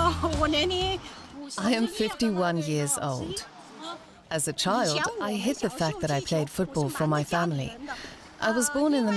I am 51 years old. As a child, I hid the fact that I played football from my family. I was born in the